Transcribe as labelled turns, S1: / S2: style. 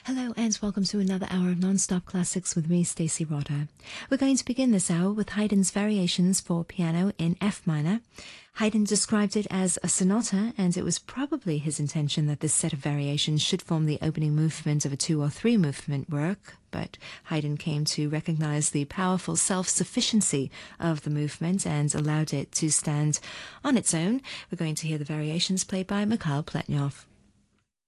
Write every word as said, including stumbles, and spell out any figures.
S1: Hello and welcome to another hour of non-stop classics with me, Stacey Rotter. We're going to begin this hour with Haydn's Variations for Piano in F minor. Haydn described it as a sonata, and it was probably his intention that this set of variations should form the opening movement of a two or three movement work, but Haydn came to recognize the powerful self-sufficiency of the movement and allowed it to stand on its own. We're going to hear the variations played by Mikhail Pletnyov.